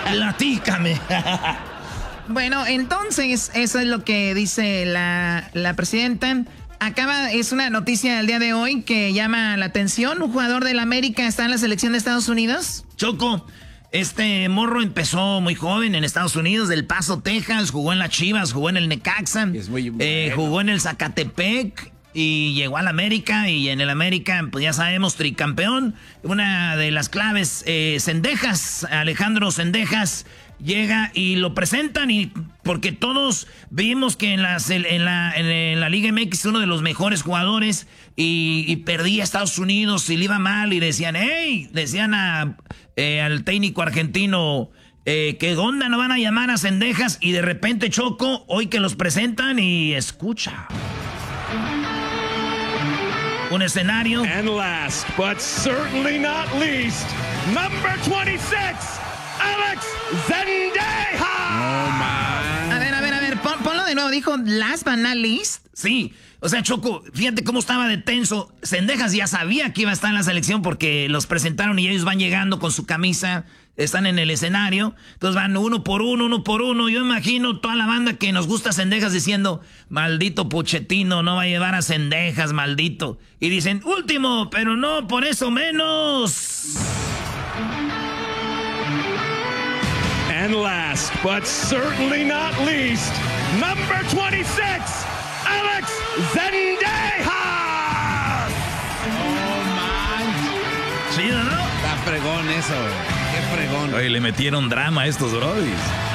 Platícame. Bueno, entonces, eso es lo que dice la presidenta. Es una noticia del día de hoy que llama la atención. Un jugador del América está en la selección de Estados Unidos. Choco, este morro empezó muy joven en Estados Unidos, del Paso, Texas. Jugó en las Chivas, jugó en el Necaxa, jugó en el Zacatepec y llegó al América. Y en el América, pues ya sabemos, tricampeón. Una de las claves, Cendejas, Alejandro Cendejas, llega y lo presentan y porque todos vimos que en la Liga MX uno de los mejores jugadores y perdía a Estados Unidos y le iba mal y decían, al técnico argentino, ¿qué onda? ¿No van a llamar a Cendejas? Y de repente, Choco, hoy que los presentan y escucha. Un escenario. And last, but certainly not least, number 26. Alex Zendejas. No, man. A ver, ponlo de nuevo. Dijo last but not least. Sí, o sea, Choco, fíjate cómo estaba de tenso. Cendejas ya sabía que iba a estar en la selección porque los presentaron y ellos van llegando con su camisa, están en el escenario. Entonces van uno por uno. Yo imagino toda la banda que nos gusta Cendejas diciendo, maldito Pochettino, no va a llevar a Cendejas, maldito. Y dicen, último, pero no por eso menos. And last, but certainly not least, number 26, Alex Zendejas. Oh, man. Chido, ¿no? Está fregón eso, qué fregón. Oye, le metieron drama a estos brodis.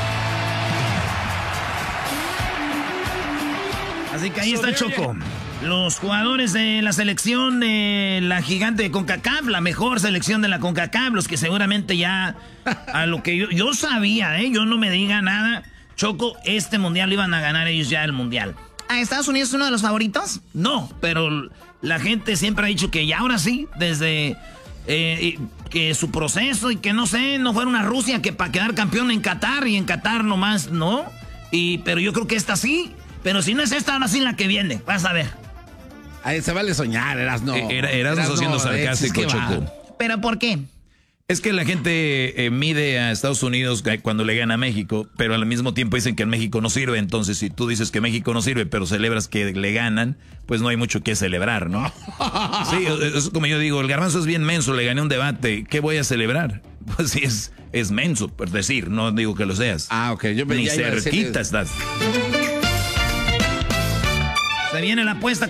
Así que ahí está, Choco. Los jugadores de la selección de la gigante de CONCACAF, la mejor selección de la CONCACAF, los que seguramente ya, a lo que yo sabía, yo no me diga nada, Choco, este mundial iban a ganar ellos ya el mundial. ¿A Estados Unidos es uno de los favoritos? No, pero la gente siempre ha dicho que ya ahora sí, desde que su proceso y que no sé, no fueron a Rusia que para quedar campeón en Qatar y en Qatar nomás, no. Pero yo creo que esta sí, pero si no es esta, ahora sí la que viene, vas a ver. Ahí se vale soñar, Erasno. Erasno siendo sarcástico, Choco. ¿Pero por qué? Es que la gente mide a Estados Unidos cuando le gana a México, pero al mismo tiempo dicen que en México no sirve. Entonces, si tú dices que México no sirve, pero celebras que le ganan, pues no hay mucho que celebrar, ¿no? Sí, es como yo digo, el Garbanzo es bien menso, le gané un debate, ¿qué voy a celebrar? Pues sí, es menso, por decir, no digo que lo seas. Ah, ok. Yo ni cerquita estás. Se viene la apuesta